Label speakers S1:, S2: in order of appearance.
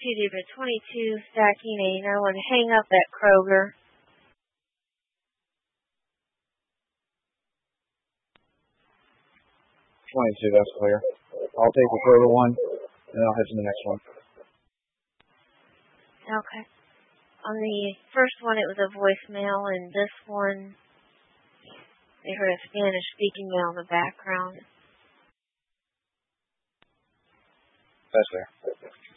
S1: Digit 22 stacking 8. I want to hang up that Kroger.
S2: 22, that's clear. I'll take the Kroger one, and then I'll head to the next one.
S1: Okay. On the first one, it was a voicemail, and this one, they heard a Spanish-speaking male in the background.
S2: That's clear.